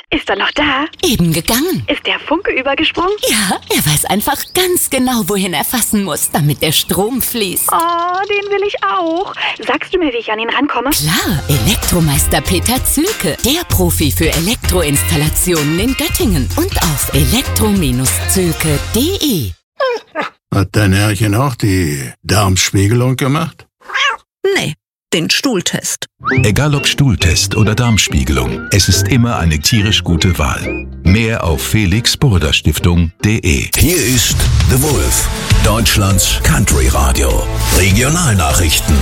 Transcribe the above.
Ist er noch da? Eben gegangen. Ist der Funke übergesprungen? Ja, er weiß einfach ganz genau, wohin er fassen muss, damit der Strom fließt. Oh, den will ich auch. Sagst du mir, wie ich an ihn rankomme? Klar, Elektromeister Peter Zülke, der Profi für Elektroinstallationen in Göttingen und auf elektro-zülke.de. Hat dein Herrchen auch die Darmspiegelung gemacht? Nee, den Stuhltest. Egal ob Stuhltest oder Darmspiegelung, es ist immer eine tierisch gute Wahl. Mehr auf felixburderstiftung.de. Hier ist The Wolf, Deutschlands Country Radio. Regionalnachrichten.